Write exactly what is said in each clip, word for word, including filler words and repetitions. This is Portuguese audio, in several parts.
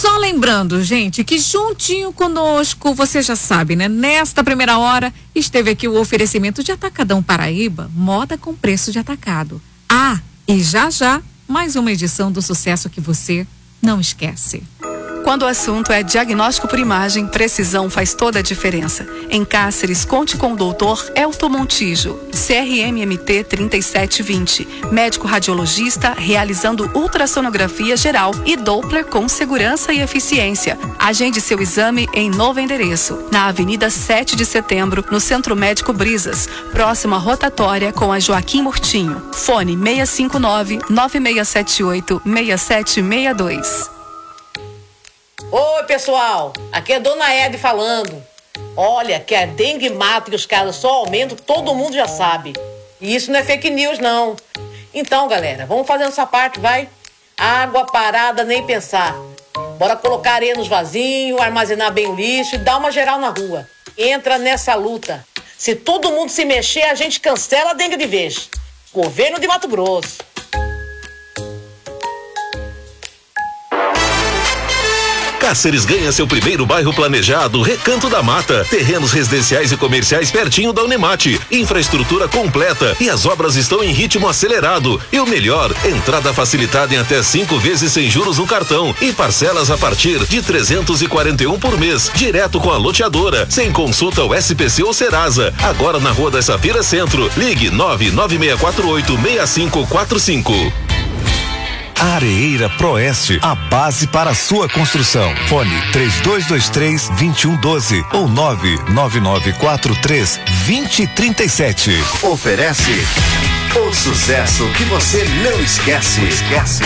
Só lembrando, gente, que juntinho conosco, você já sabe, né? Nesta primeira hora, esteve aqui o oferecimento de Atacadão Paraíba, moda com preço de atacado. Ah, e já já, mais uma edição do sucesso que você não esquece. Quando o assunto é diagnóstico por imagem, precisão faz toda a diferença. Em Cáceres, conte com o doutor Elton Montijo, C R M M T trinta e sete vinte, médico radiologista realizando ultrassonografia geral e Doppler com segurança e eficiência. Agende seu exame em novo endereço, na Avenida sete de Setembro, no Centro Médico Brisas, próximo à rotatória com a Joaquim Murtinho. Fone seis cinco nove, nove seis sete oito, seis sete seis dois. Oi, pessoal, aqui é Dona Ede falando. Olha, que a dengue mata e os casos só aumentam, todo mundo já sabe. E isso não é fake news, não. Então, galera, vamos fazendo essa parte, vai? Água parada, nem pensar. Bora colocar areia nos vasinhos, armazenar bem o lixo e dar uma geral na rua. Entra nessa luta. Se todo mundo se mexer, a gente cancela a dengue de vez. Governo de Mato Grosso. Cáceres ganha seu primeiro bairro planejado, Recanto da Mata. Terrenos residenciais e comerciais pertinho da Unemate. Infraestrutura completa e as obras estão em ritmo acelerado. E o melhor, entrada facilitada em até cinco vezes sem juros no cartão e parcelas a partir de trezentos e quarenta e um por mês, direto com a loteadora, sem consulta ao S P C ou Serasa. Agora na Rua da Safira Centro. Ligue nove nove seis quatro oito, seis cinco quatro cinco. Areeira Proeste, a base para a sua construção. Fone três dois dois três, dois um um dois ou nove nove nove quatro três, dois zero três sete. Oferece o sucesso que você não esquece. Esquece.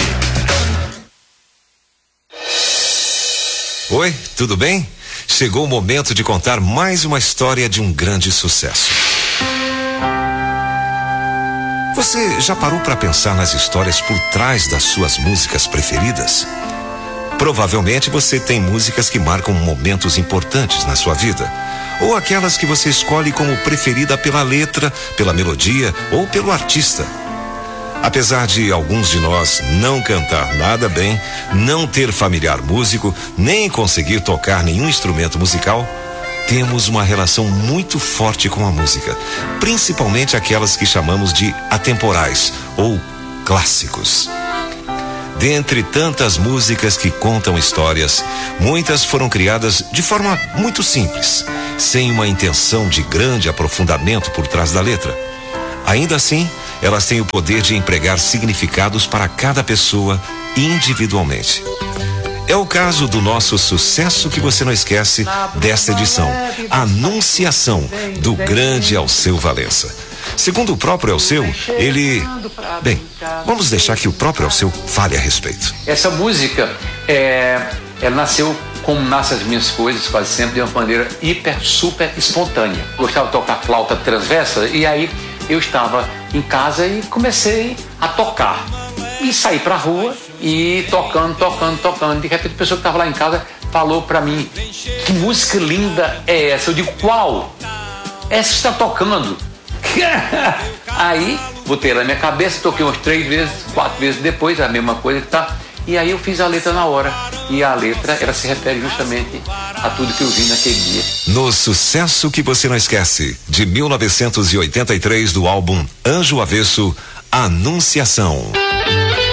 Oi, tudo bem? Chegou o momento de contar mais uma história de um grande sucesso. Você já parou para pensar nas histórias por trás das suas músicas preferidas? Provavelmente você tem músicas que marcam momentos importantes na sua vida, ou aquelas que você escolhe como preferida pela letra, pela melodia ou pelo artista. Apesar de alguns de nós não cantar nada bem, não ter familiar músico, nem conseguir tocar nenhum instrumento musical, temos uma relação muito forte com a música, principalmente aquelas que chamamos de atemporais ou clássicos. Dentre tantas músicas que contam histórias, muitas foram criadas de forma muito simples, sem uma intenção de grande aprofundamento por trás da letra. Ainda assim, elas têm o poder de empregar significados para cada pessoa individualmente. É o caso do nosso sucesso que você não esquece desta edição, Anunciação, do grande Alceu Valença. Segundo o próprio Alceu, ele... Bem, vamos deixar que o próprio Alceu fale a respeito. Essa música, é, ela nasceu como nascem as minhas coisas, quase sempre, de uma maneira hiper, super espontânea. Gostava de tocar flauta transversa e aí eu estava em casa e comecei a tocar. E saí pra rua e tocando, tocando, tocando. De repente a pessoa que estava lá em casa falou pra mim: que música linda é essa? Eu digo: qual? Essa que está tocando. Aí botei ela na minha cabeça, toquei umas três vezes, quatro vezes depois, a mesma coisa que tá. E aí eu fiz a letra na hora. E a letra, ela se refere justamente a tudo que eu vi naquele dia. No Sucesso que Você Não Esquece, de mil novecentos e oitenta e três, do álbum Anjo Avesso, Anunciação.